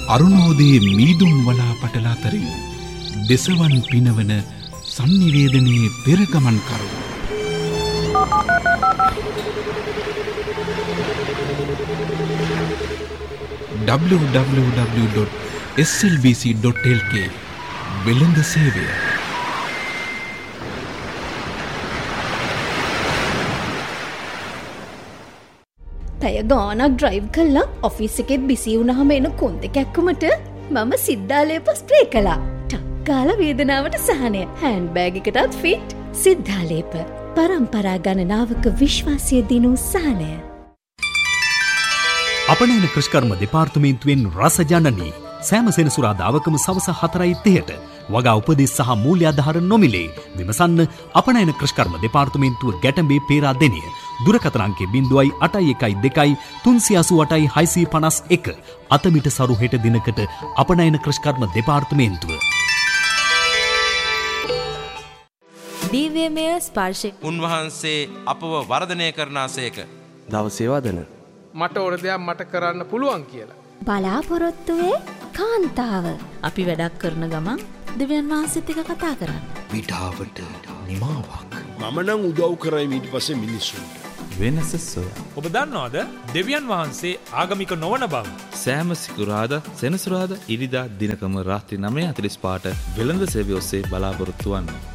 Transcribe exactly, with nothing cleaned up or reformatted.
අරුණෝදයේ මීදුම් වලාපටල අතරින් දෙසවන් පිනවන සංනිවේදනයේ පෙරගමන් කරු. double-u double-u double-u dot s l b c dot l k වෙළඳ සේවය. පැය ගානක් ඩ්‍රයිව් කළා ඔෆිස් එකෙත් බිසි වුණාම එන කොන්ද කැක්කුමට මම සිද්ධාලේප ස්ප්‍රේ කළා. ටක් ගාලා වේදනාවට සහනය. හෑන්ඩ් බෑග් එකටත් ෆිට්. සිද්ධාලේප පරම්පරා ගණනාවක විශ්වාසය දිනු සහනය. අපනයන කෘෂිකර්ම දෙපාර්තමේන්තුවෙන් රස ජනනී සෑම සෙනසුරාදාවකම සවස හතරයි තිහට වගා උපදෙස් සහ මූල්‍ය ආධාර නොමිලේ විමසන්න අපනයන කෘෂිකර්ම දෙපාර්තමේන්තුව ගැටඹේ පේරාදෙණිය දුරකථන අංකය ज़ीरो आठ एक दो तीन आठ आठ छह पाँच एक අතමිට සරු හෙට දිනකට අපනයන කෘෂිකර්ම දෙපාර්තමේන්තුව. දිව්‍යමය ස්පර්ශ උන්වහන්සේ අපව වර්ධනය කරනාසේක. දවසේ වදන මට ඕන දෙයක් මට කරන්න පුළුවන් කියලා. බලාපොරොත්තුවේ කාන්තාව. අපි වැඩක් කරන ගමන් දෙවියන් වහන්සේත් එක්ක කතා කරන්න. විඩාවට නිමාවක්. මම නම් උදව් කරයි ඊට පස්සේ මිනිස්සුන්ට. වෙනස සොයා. ඔබ දන්නවද දෙවියන් වහන්සේ ආගමික නොවන බව? සෑම සිකුරාදා සෙනසුරාදා ඉරිදා දිනකම රාත්‍රී නවය හතළිස් පහට වෙළඳ සේවය ඔස්සේ බලාපොරොත්තු වන්න.